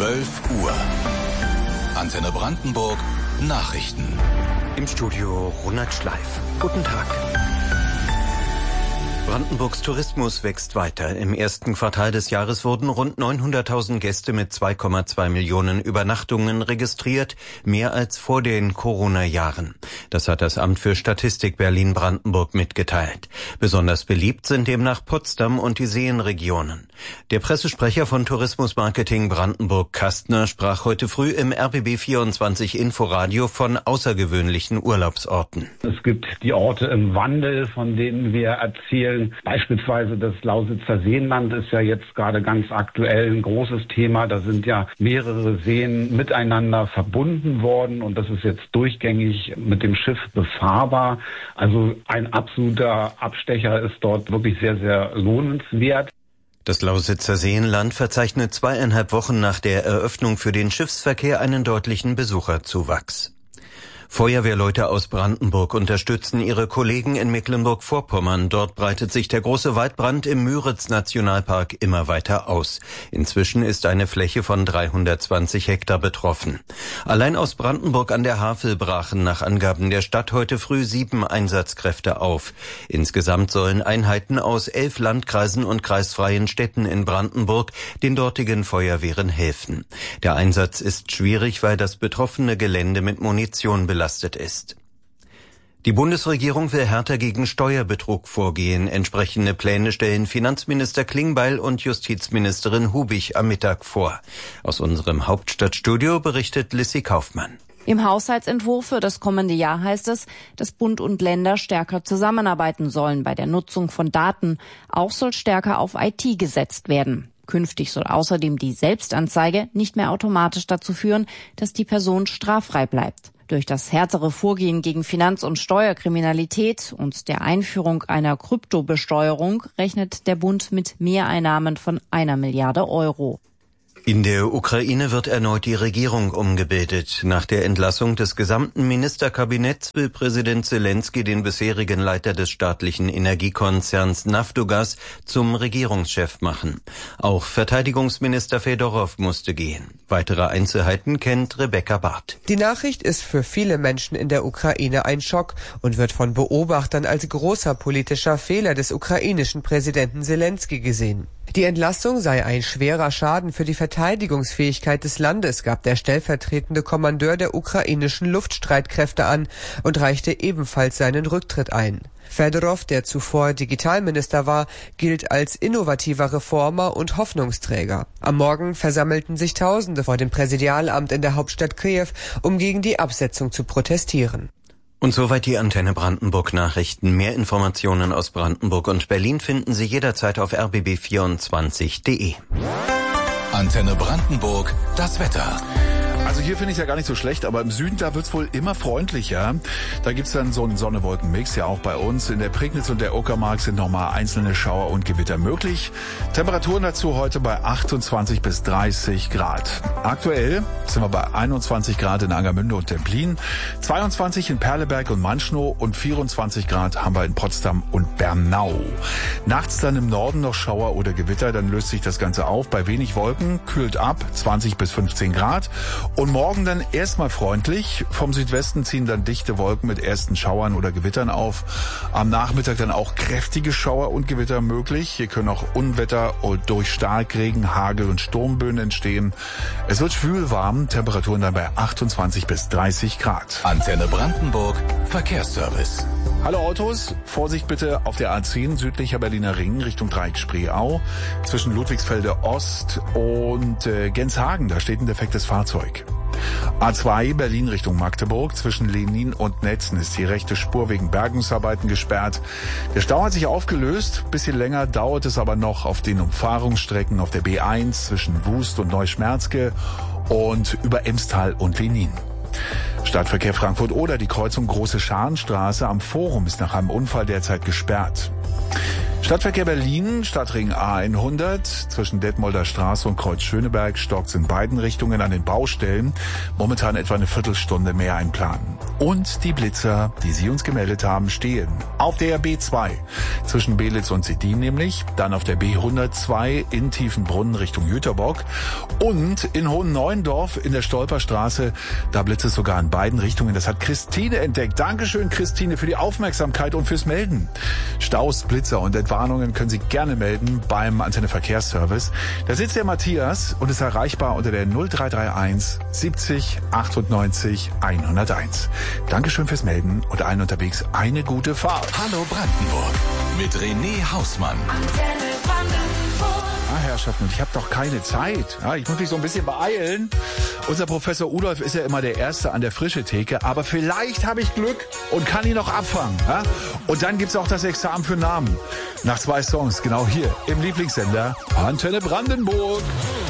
12 Uhr. Antenne Brandenburg Nachrichten. Im Studio Ronald Schleif. Guten Tag. Brandenburgs Tourismus wächst weiter. Im ersten Quartal des Jahres wurden rund 900.000 Gäste mit 2,2 Millionen Übernachtungen registriert, mehr als vor den Corona-Jahren. Das hat das Amt für Statistik Berlin-Brandenburg mitgeteilt. Besonders beliebt sind demnach Potsdam und die Seenregionen. Der Pressesprecher von Tourismusmarketing Brandenburg, Kastner, sprach heute früh im RBB 24 Inforadio von außergewöhnlichen Urlaubsorten. Es gibt die Orte im Wandel, von denen wir erzählen. Beispielsweise das Lausitzer Seenland ist ja jetzt gerade ganz aktuell ein großes Thema. Da sind ja mehrere Seen miteinander verbunden worden und das ist jetzt durchgängig mit dem Schiff befahrbar. Also ein absoluter Abstecher ist dort wirklich sehr, sehr lohnenswert. Das Lausitzer Seenland verzeichnet 2,5 Wochen nach der Eröffnung für den Schiffsverkehr einen deutlichen Besucherzuwachs. Feuerwehrleute aus Brandenburg unterstützen ihre Kollegen in Mecklenburg-Vorpommern. Dort breitet sich der große Waldbrand im Müritz-Nationalpark immer weiter aus. Inzwischen ist eine Fläche von 320 Hektar betroffen. Allein aus Brandenburg an der Havel brachen nach Angaben der Stadt heute früh 7 Einsatzkräfte auf. Insgesamt sollen Einheiten aus 11 Landkreisen und kreisfreien Städten in Brandenburg den dortigen Feuerwehren helfen. Der Einsatz ist schwierig, weil das betroffene Gelände mit Munition belastet ist. Die Bundesregierung will härter gegen Steuerbetrug vorgehen. Entsprechende Pläne stellen Finanzminister Klingbeil und Justizministerin Hubig am Mittag vor. Aus unserem Hauptstadtstudio berichtet Lissy Kaufmann. Im Haushaltsentwurf für das kommende Jahr heißt es, dass Bund und Länder stärker zusammenarbeiten sollen bei der Nutzung von Daten. Auch soll stärker auf IT gesetzt werden. Künftig soll außerdem die Selbstanzeige nicht mehr automatisch dazu führen, dass die Person straffrei bleibt. Durch das härtere Vorgehen gegen Finanz- und Steuerkriminalität und der Einführung einer Kryptobesteuerung rechnet der Bund mit Mehreinnahmen von 1 Milliarde Euro. In der Ukraine wird erneut die Regierung umgebildet. Nach der Entlassung des gesamten Ministerkabinetts will Präsident Selenskyj den bisherigen Leiter des staatlichen Energiekonzerns Naftogaz zum Regierungschef machen. Auch Verteidigungsminister Fedorow musste gehen. Weitere Einzelheiten kennt Rebecca Barth. Die Nachricht ist für viele Menschen in der Ukraine ein Schock und wird von Beobachtern als großer politischer Fehler des ukrainischen Präsidenten Selenskyj gesehen. Die Entlassung sei ein schwerer Schaden für die Verteidigungsfähigkeit des Landes, gab der stellvertretende Kommandeur der ukrainischen Luftstreitkräfte an und reichte ebenfalls seinen Rücktritt ein. Fedorow, der zuvor Digitalminister war, gilt als innovativer Reformer und Hoffnungsträger. Am Morgen versammelten sich Tausende vor dem Präsidialamt in der Hauptstadt Kiew, um gegen die Absetzung zu protestieren. Und soweit die Antenne Brandenburg Nachrichten. Mehr Informationen aus Brandenburg und Berlin finden Sie jederzeit auf rbb24.de. Antenne Brandenburg, das Wetter. Also hier finde ich es ja gar nicht so schlecht, aber im Süden, da wird's wohl immer freundlicher. Da gibt's dann so einen Sonne-Wolken-Mix, ja auch bei uns. In der Prignitz und der Uckermark sind nochmal einzelne Schauer und Gewitter möglich. Temperaturen dazu heute bei 28 bis 30 Grad. Aktuell sind wir bei 21 Grad in Angermünde und Templin, 22 in Perleberg und Manschnow und 24 Grad haben wir in Potsdam und Bernau. Nachts dann im Norden noch Schauer oder Gewitter, dann löst sich das Ganze auf. Bei wenig Wolken kühlt ab, 20 bis 15 Grad. Und morgen dann erstmal freundlich. Vom Südwesten ziehen dann dichte Wolken mit ersten Schauern oder Gewittern auf. Am Nachmittag dann auch kräftige Schauer und Gewitter möglich. Hier können auch Unwetter durch Starkregen, Hagel und Sturmböen entstehen. Es wird schwül warm, Temperaturen dann bei 28 bis 30 Grad. Antenne Brandenburg, Verkehrsservice. Hallo Autos, Vorsicht bitte auf der A10 südlicher Berliner Ring Richtung Dreieck Spreeau. Zwischen Ludwigsfelde Ost und Genshagen, da steht ein defektes Fahrzeug. A2 Berlin Richtung Magdeburg, zwischen Lenin und Netzen ist die rechte Spur wegen Bergungsarbeiten gesperrt. Der Stau hat sich aufgelöst, bisschen länger dauert es aber noch auf den Umfahrungsstrecken auf der B1 zwischen Wust und Neuschmerzke und über Emstal und Lenin. Stadtverkehr Frankfurt-Oder, die Kreuzung Große Scharenstraße am Forum ist nach einem Unfall derzeit gesperrt. Stadtverkehr Berlin, Stadtring A100 zwischen Detmolder Straße und Kreuz Schöneberg stockt in beiden Richtungen an den Baustellen. Momentan etwa eine Viertelstunde mehr einplanen. Und die Blitzer, die Sie uns gemeldet haben, stehen auf der B2 zwischen Belitz und Sedin nämlich, dann auf der B102 in Tiefenbrunn Richtung Jüterbock und in Hohenneuendorf in der Stolperstraße. Da blitzt es sogar in beiden Richtungen. Das hat Christine entdeckt. Dankeschön, Christine, für die Aufmerksamkeit und fürs Melden. Staus, Blitzer und Entwarnungen können Sie gerne melden beim Antenne Verkehrsservice. Da sitzt der Matthias und ist erreichbar unter der 0331 70 98 101. Dankeschön fürs Melden und allen unterwegs eine gute Fahrt. Hallo Brandenburg mit René Hausmann. Antenne Brandenburg. Herrschaften, ich habe doch keine Zeit. Ja, ich muss mich so ein bisschen beeilen. Unser Professor Udolf ist ja immer der Erste an der frische Theke, aber vielleicht habe ich Glück und kann ihn noch abfangen. Ja? Und dann gibt's auch das Examen für Namen. Nach 2 Songs, genau hier im Lieblingssender Antenne Brandenburg.